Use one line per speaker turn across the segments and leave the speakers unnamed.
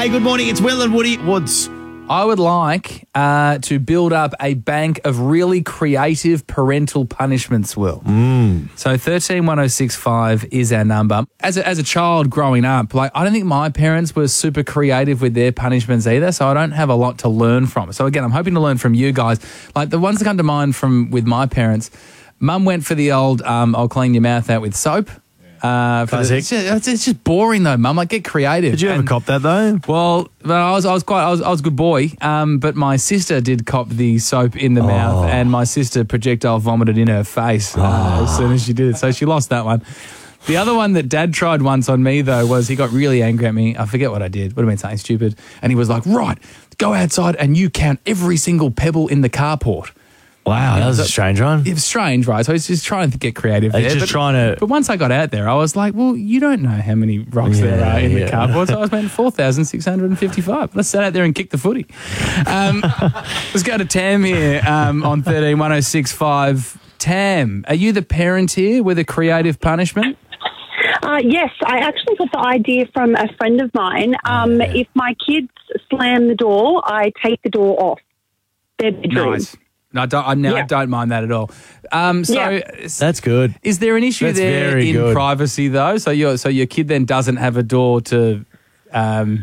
Hey, good morning. It's Will and Woody Woods.
I would like to build up a bank of really creative parental punishments, Will. So 131065 is our number. As a child growing up, I don't think my parents were super creative with their punishments either, so I don't have a lot to learn from. So again, I'm hoping to learn from you guys. Like the ones that come to mind with my parents, Mum went for the old I'll clean your mouth out with soap. It's just boring though, Mum. Get creative.
Did you ever cop that though?
Well, I was a good boy. But my sister did cop the soap in the mouth, and my sister projectile vomited in her face as soon as she did it. So she lost that one. The other one that Dad tried once on me though was he got really angry at me. I forget what I did. Would have been something stupid. And he was like, "Right, go outside and you count every single pebble in the carport."
Wow, that was a strange one.
It was strange, right? So he's just trying to get creative there.
But
once I got out there, I was like, well, you don't know how many rocks there are in the cardboard. So I was paying 4,655. Let's sit out there and kick the footy. Let's go to Tam here on 131065. Tam, are you the parent here with a creative punishment?
Yes, I actually got the idea from a friend of mine. If my kids slam the door, I take the door off their bedroom.
Nice. No, I don't mind that at all.
That's good.
Is there an issue there in privacy though? So your kid then doesn't have a door to, anything.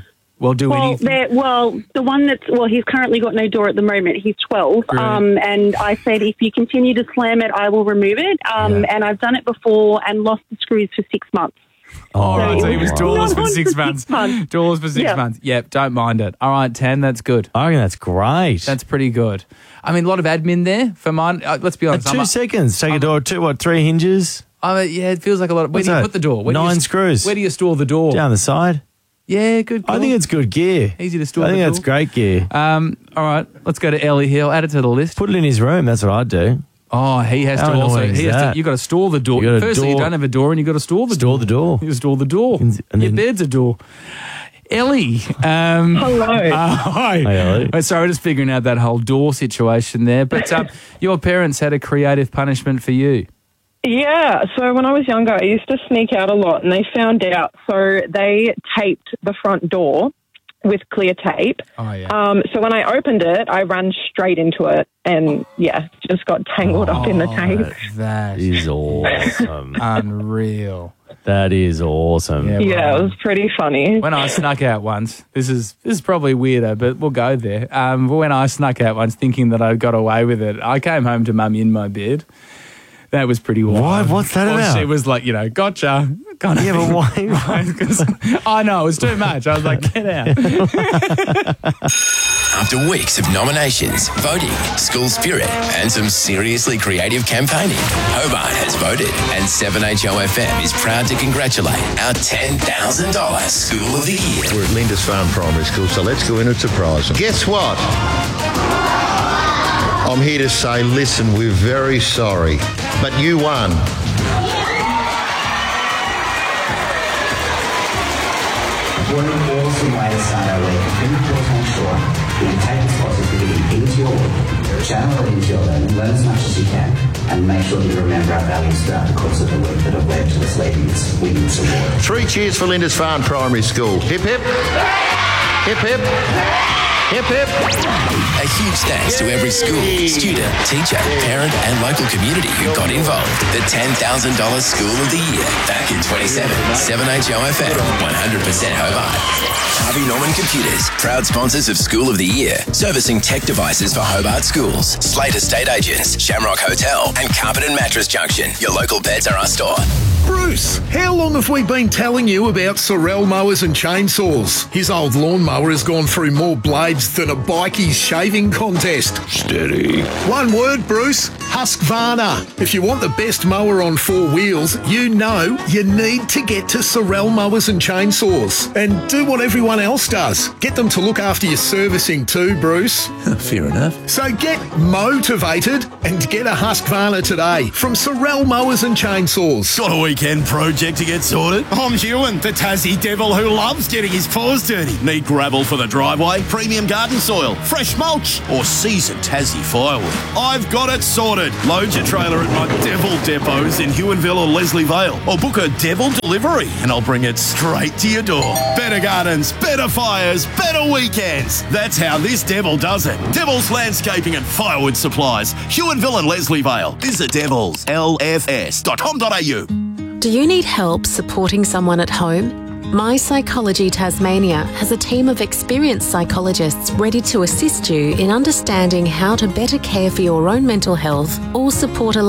The one he's currently got no door at the moment. He's 12, and I said if you continue to slam it, I will remove it. And I've done it before and lost the screws for 6 months.
All right, so he was doorless for 6 months. Doorless for 6 months. Yep, don't mind it. All right, Tam, that's good.
I reckon that's great.
That's pretty good. I mean, a lot of admin there for mine. Let's be honest.
2 seconds. Take a door. 3 hinges?
It feels like a lot. Where do you put the door?
9 screws.
Where do you store the door?
Down the side.
Yeah, good. Cool.
I think it's good gear.
Easy to store.
I think that's great gear.
All right, let's go to Ellie Hill. Add it to the list.
Put it in his room. That's what I'd do.
Oh, he has to also. You've got to store the door. Firstly, you don't have a door, and you've got to store the door.
Store the door.
You store the door. Your bed's a door. Ellie.
Hello.
Hi.
Hey, Ellie.
Sorry, we're just figuring out that whole door situation there. But your parents had a creative punishment for you.
Yeah, so when I was younger, I used to sneak out a lot, and they found out. So they taped the front door with clear tape.
Oh, yeah.
So when I opened it, I ran straight into it and, just got tangled up in the tape.
That
is awesome.
Unreal.
That is awesome.
Yeah, it was pretty funny.
When I snuck out once, this is probably weirder, but we'll go there. When I snuck out once thinking that I got away with it, I came home to Mum in my bed. That was pretty wild.
What's that about?
She was like, gotcha. But why? I know, it was too much. I was like, get out.
After weeks of nominations, voting, school spirit, and some seriously creative campaigning, Hobart has voted, and 7HOFM is proud to congratulate our $10,000 School of the Year.
We're at Lindisfarne Primary School, so let's go in and surprise them. Guess what? I'm here to say, listen, we're very sorry, but you won.
What an awesome way to start our week. From the course on shore, you can take this positivity into your week, channel it into your learning, learn as much as you can, and make sure you remember our values throughout the course of the week that have led to us leading this winning this award.
3 cheers for Lindisfarne Primary School. Hip, hip. Hip, hip. Hip, hip.
A huge thanks to every school, student, teacher, parent and local community who got involved. The $10,000 School of the Year. Back in 27, 7HOFM, 100% Hobart. Harvey Norman Computers, proud sponsors of School of the Year, servicing tech devices for Hobart schools. Slate Estate Agents, Shamrock Hotel and Carpet and Mattress Junction. Your local Pets R Us store.
Bruce, how long have we been telling you about Sorel mowers and chainsaws? His old lawnmower has gone through more blades than a bikie's shaving contest. Steady. One word, Bruce. Husqvarna. If you want the best mower on 4 wheels, you know you need to get to Sorel mowers and chainsaws. And do what everyone else does. Get them to look after your servicing too, Bruce.
Fair enough.
So get motivated and get a Husqvarna today from Sorel mowers and chainsaws.
Got a wee weekend project to get sorted? I'm Ewan, the Tassie devil who loves getting his paws dirty. Need gravel for the driveway, premium garden soil, fresh mulch, or seasoned Tassie firewood? I've got it sorted. Load your trailer at my Devil depots in Huonville or Leslie Vale, or book a Devil delivery and I'll bring it straight to your door. Better gardens, better fires, better weekends. That's how this Devil does it. Devil's Landscaping and Firewood Supplies, Huonville and Leslie Vale. Visit devilslfs.com.au.
Do you need help supporting someone at home? My Psychology Tasmania has a team of experienced psychologists ready to assist you in understanding how to better care for your own mental health or support a